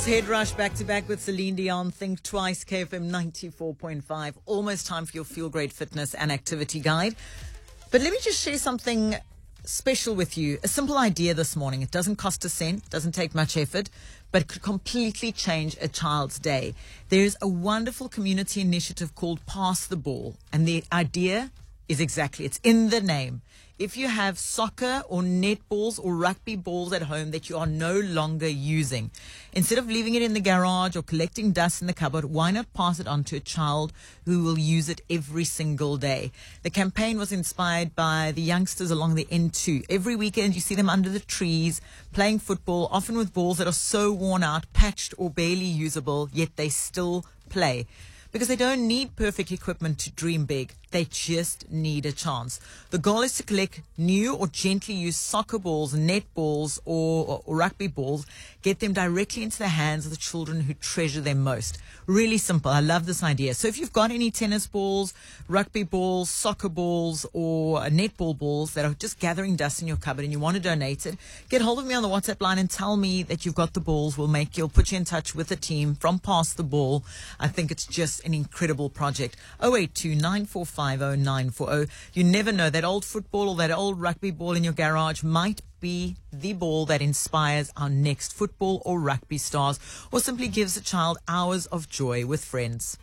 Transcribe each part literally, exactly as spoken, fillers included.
Head Rush back to back with Celine Dion. Think Twice, K F M ninety-four point five. Almost time for your Feel Great Fitness and Activity Guide. But let me just share something special with you. A simple idea this morning. It doesn't cost a cent, doesn't take much effort, but it could completely change a child's day. There's a wonderful community initiative called Pass the Ball. And the idea is exactly, it's in the name. If you have soccer or netballs or rugby balls at home that you are no longer using, instead of leaving it in the garage or collecting dust in the cupboard, why not pass it on to a child who will use it every single day? The campaign was inspired by the youngsters along the N two. Every weekend you see them under the trees playing football, often with balls that are so worn out, patched or barely usable, yet they still play. Because they don't need perfect equipment to dream big. They just need a chance. The goal is to collect new or gently used soccer balls, netballs, or, or rugby balls, get them directly into the hands of the children who treasure them most. Really simple. I love this idea. So if you've got any tennis balls, rugby balls, soccer balls, or netball balls that are just gathering dust in your cupboard and you want to donate it, get hold of me on the WhatsApp line and tell me that you've got the balls. We'll make you'll put you in touch with the team from Pass the Ball. I think it's just an incredible project. oh eight two, nine four five oh nine four oh. You never know, that old football or that old rugby ball in your garage might be the ball that inspires our next football or rugby stars, or simply gives a child hours of joy with friends.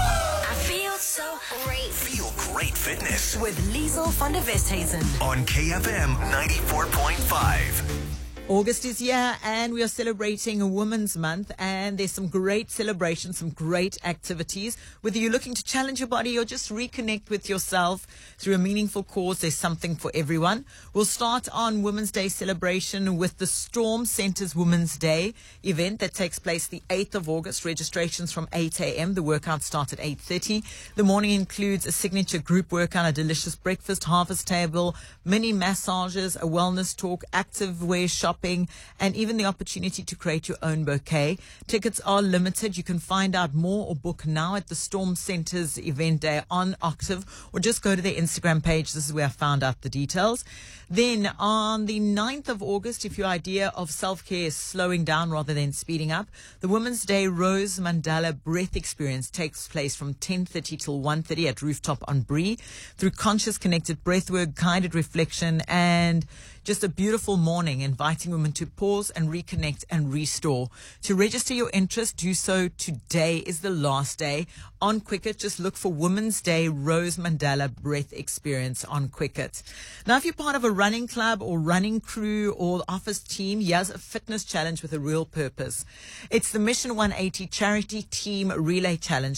I feel so great. Feel Great Fitness With Liesel van der Westhuizen. on K F M ninety-four point five. August is here and we are celebrating a Women's Month, and there's some great celebrations, some great activities. Whether you're looking to challenge your body or just reconnect with yourself through a meaningful cause, there's something for everyone. We'll start on Women's Day celebration with the Storm Centre's Women's Day event that takes place the eighth of August. Registrations from eight a.m. The workout starts at eight thirty. The morning includes a signature group workout, a delicious breakfast, harvest table, mini massages, a wellness talk, active wear shop, and even the opportunity to create your own bouquet. Tickets are limited. You can find out more or book now at the Storm Centre's event day on Octave, or just go to their Instagram page. This is where I found out the details. Then on the ninth of August, if your idea of self-care is slowing down rather than speeding up, the Women's Day Rose Mandala Breath Experience takes place from ten thirty till one thirty at Rooftop on Bree. Through conscious connected breathwork, guided reflection, and just a beautiful morning, inviting women to pause and reconnect and restore. To register your interest, do so today is the last day. On Quicket, just look for Women's Day Rose Mandala Breath Experience on Quicket. Now, if you're part of a running club or running crew or office team, here's a fitness challenge with a real purpose. It's the Mission one eighty Charity Team Relay Challenge,